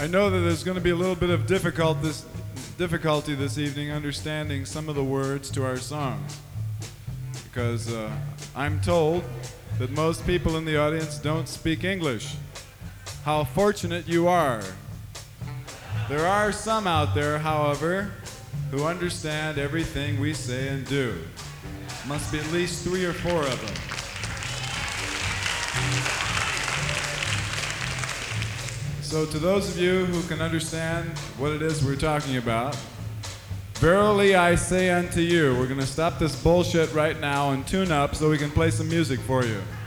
I know that there's going to be a little bit of difficulty this evening understanding some of the words to our song, because I'm told that most people in the audience don't speak English. How fortunate you are. There are some out there, however, who understand everything we say and do. Must be at least 3 or 4 of them. So to those of you who can understand what it is we're talking about, verily I say unto you, we're going to stop this bullshit right now and tune up so we can play some music for you.